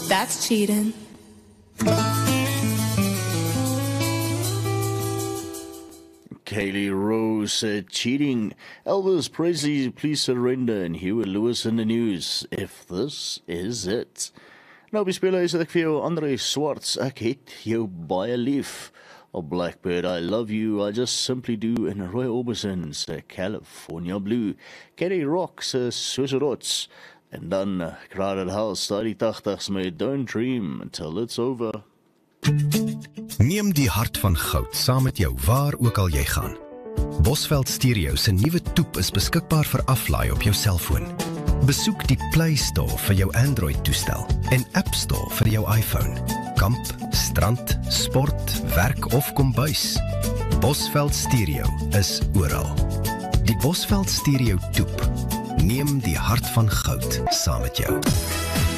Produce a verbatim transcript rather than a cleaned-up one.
That's cheating. Kaylee Rose said cheating. Elvis Presley, please surrender. And Huey Lewis in the news. If this is it. Nou, bespeel is dat ek vir jou Andre Swarts. Ek het jou baie lief. Oh, Blackbird, I love you, I just simply do. En Roy Orbison se California Blue. Kenny Rock se Soos Rots. En dan uh, Crowded House, daar die tachtigs met Don't Dream Until It's Over. Neem die hart van goud saam met jou waar ook al jy gaan. Bosveld Stereo se nuwe toep is beskikbaar vir aflaai op jou selfoon. Besoek die Play Store vir jou Android-toestel en App Store vir jou iPhone. Kamp, strand, sport, werk of kombuis. Bosveld Stereo is oral. Die Bosveld Stereo toep. Neem die hart van goud saam met jou.